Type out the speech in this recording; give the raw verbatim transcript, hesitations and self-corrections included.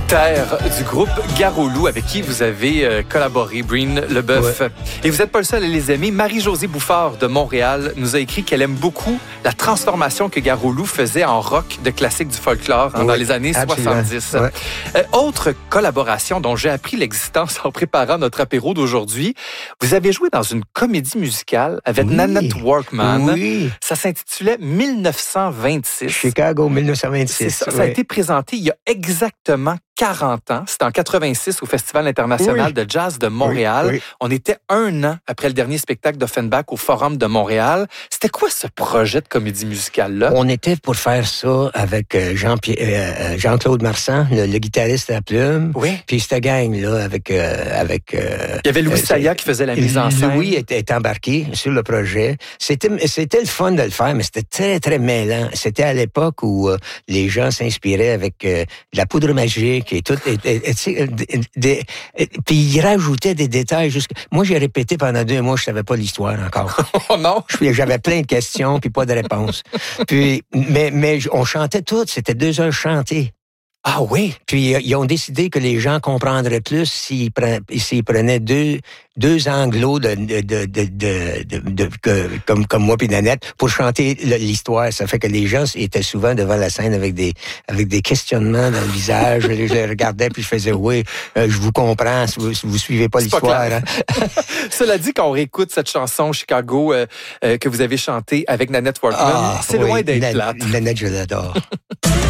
Terre du groupe Garou-Loup avec qui vous avez euh, collaboré, Breen Leboeuf. Ouais. Et vous n'êtes pas le seul à les aimer. Marie-Josée Bouffard de Montréal nous a écrit qu'elle aime beaucoup la transformation que Garou-Loup faisait en rock de classique du folklore hein, oui, dans les années absolument. soixante-dix. Ouais. Euh, autre collaboration dont j'ai appris l'existence en préparant notre apéro d'aujourd'hui, vous avez joué dans une comédie musicale avec oui. Nanette Workman. Oui. Ça s'intitulait mille neuf cent vingt-six. Chicago mille neuf cent vingt-six. Ça, oui. ça a été présenté il y a exactement quarante ans. C'était en quatre-vingt-six au Festival international oui. de jazz de Montréal. Oui, oui. On était un an après le dernier spectacle d'Offenbach au Forum de Montréal. C'était quoi ce projet de comédie musicale-là? On était pour faire ça avec Jean euh, Jean-Claude Marsan, le, le guitariste à Plume. Oui. Puis cette gang-là avec... Euh, avec euh, Il y avait Louis euh, Saya qui faisait la mise en scène. Louis était, était embarqué sur le projet. C'était, c'était le fun de le faire, mais c'était très, très mêlant. C'était à l'époque où euh, les gens s'inspiraient avec euh, de la poudre magique et tout. Et, et, et, des, des, et, puis ils rajoutaient des détails. Jusqu'à... Moi, j'ai répété pendant deux mois, je savais pas l'histoire encore. Oh non? J'avais plein de questions, puis pas de réponses. Puis, mais, mais on chantait toutes. C'était deux heures chantées. Ah oui? Puis ils ont décidé que les gens comprendraient plus s'ils, pre, s'ils prenaient deux, deux anglos de, de, de, de, de, de, de, de comme, comme moi puis Nanette pour chanter l'histoire. Ça fait que les gens étaient souvent devant la scène avec des, avec des questionnements dans le visage. Je les regardais puis je faisais oui, euh, je vous comprends si vous, si vous suivez pas C'est l'histoire. Pas hein. Cela dit, quand on réécoute cette chanson Chicago euh, euh, que vous avez chantée avec Nanette Workman, ah, c'est oui, loin d'être Na- plate. Nanette, je l'adore.